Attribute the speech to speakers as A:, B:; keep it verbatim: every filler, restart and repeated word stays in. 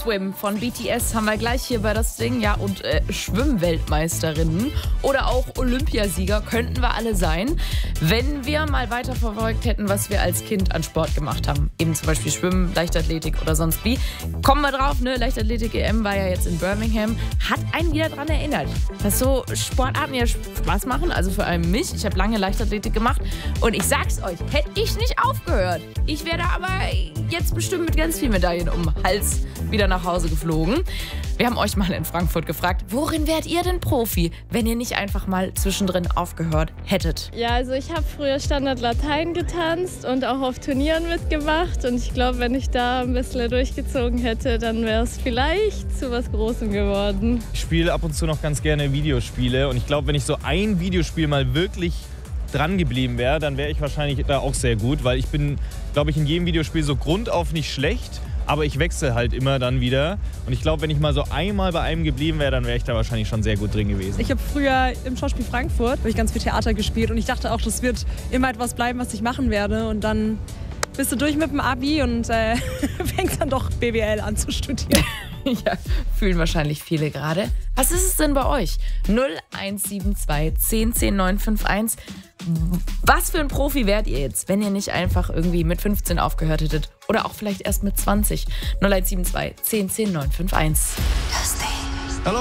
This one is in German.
A: Swim von B T S haben wir gleich hier bei das Ding. Ja, und äh, Schwimmweltmeisterinnen oder auch Olympiasieger könnten wir alle sein, wenn wir mal weiter verfolgt hätten, was wir als Kind an Sport gemacht haben. Eben zum Beispiel Schwimmen, Leichtathletik oder sonst wie. Kommen wir drauf, ne? Leichtathletik-E M war ja jetzt in Birmingham. Hat einen wieder daran erinnert, dass so Sportarten ja Spaß machen. Also vor allem mich. Ich habe lange Leichtathletik gemacht. Und ich sag's euch, hätte ich nicht aufgehört. Ich wäre da aber jetzt bestimmt mit ganz vielen Medaillen um den Hals wieder nach Hause geflogen. Wir haben euch mal in Frankfurt gefragt, worin wärt ihr denn Profi, wenn ihr nicht einfach mal zwischendrin aufgehört hättet?
B: Ja, also ich habe früher Standard Latein getanzt und auch auf Turnieren mitgemacht. Und ich glaube, wenn ich da ein bisschen durchgezogen hätte, dann wäre es vielleicht zu was Großem geworden.
C: Ich spiele ab und zu noch ganz gerne Videospiele. Und ich glaube, wenn ich so ein Videospiel mal wirklich dran geblieben wäre, dann wäre ich wahrscheinlich da auch sehr gut. Weil ich bin, glaube ich, in jedem Videospiel so grundauf nicht schlecht. Aber ich wechsle halt immer dann wieder. Und ich glaube, wenn ich mal so einmal bei einem geblieben wäre, dann wäre ich da wahrscheinlich schon sehr gut drin gewesen.
D: Ich habe früher im Schauspiel Frankfurt habe ich ganz viel Theater gespielt. Und ich dachte auch, das wird immer etwas bleiben, was ich machen werde. Und dann bist du durch mit dem Abi und äh, fängst dann doch B W L an zu studieren.
A: Ja, fühlen wahrscheinlich viele gerade. Was ist es denn bei euch? null eins sieben zwei zehn zehn neun fünf eins. Was für ein Profi wärt ihr jetzt, wenn ihr nicht einfach irgendwie mit fünfzehn aufgehört hättet? Oder auch vielleicht erst mit zwanzig? null eins sieben zwei zehn zehn neun fünf eins. Das Ding.